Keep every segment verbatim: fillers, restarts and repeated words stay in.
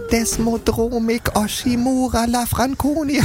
Desmodromic Oshimura Lafranconi.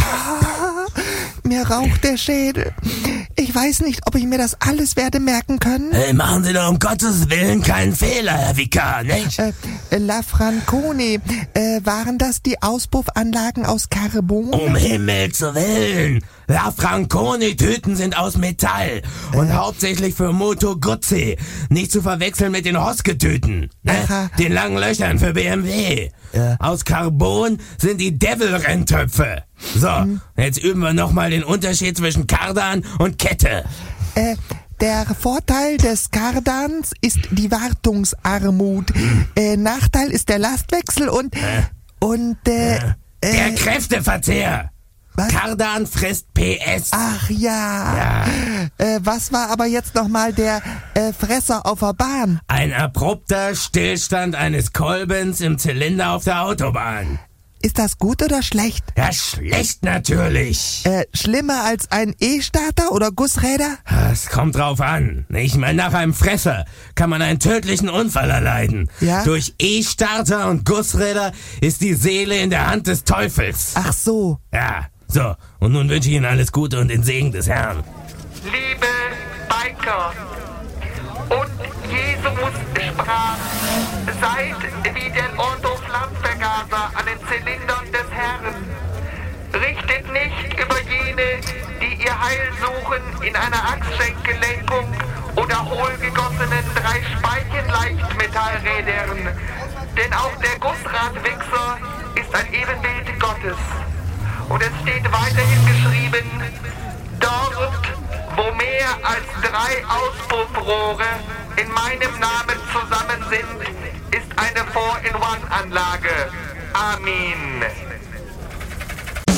Mir raucht der Schädel. Ich weiß nicht, ob ich mir das alles werde merken können. Hey, machen Sie doch um Gottes Willen keinen Fehler, Herr Vikar, nicht? Äh, Lafranconi, äh, waren das die Auspuffanlagen aus Carbon? Um Himmels Willen! Lafranconi-Tüten sind aus Metall und äh. hauptsächlich für Moto Guzzi. Nicht zu verwechseln mit den Hoske-Tüten, ne? Den langen Löchern für B M W. Ja. Aus Carbon sind die Devil-Renntöpfe. So, hm. jetzt üben wir nochmal den Unterschied zwischen Kardan und Kette. Äh, der Vorteil des Kardans ist die Wartungsarmut. Hm. Äh, Nachteil ist der Lastwechsel und... Äh. und, äh... äh. Der äh, Kräfteverzehr. Was? Kardan frisst P S. Ach ja. ja. Äh, was war aber jetzt nochmal der äh, Fresser auf der Bahn? Ein abrupter Stillstand eines Kolbens im Zylinder auf der Autobahn. Ist das gut oder schlecht? Ja, schlecht natürlich. Äh, schlimmer als ein E-Starter oder Gussräder? Es kommt drauf an. Ich meine, nach einem Fresser kann man einen tödlichen Unfall erleiden. Ja? Durch E-Starter und Gussräder ist die Seele in der Hand des Teufels. Ach so. Ja, so. Und nun wünsche ich Ihnen alles Gute und den Segen des Herrn. Liebe Biker, und Jesus sprach, seid wie der Ortho-Flammvergaser an den Zylindern des Herrn. Richtet nicht über jene, die ihr Heil suchen, in einer Achsschenklenkung oder hohlgegossenen drei Speichen-Leichtmetallrädern. Denn auch der Gussradwichser ist ein Ebenbild Gottes. Und es steht weiterhin geschrieben, dort, wo mehr als drei Auspuffrohre in meinem Namen zusammen sind, ist eine Four-in-One-Anlage. Amen.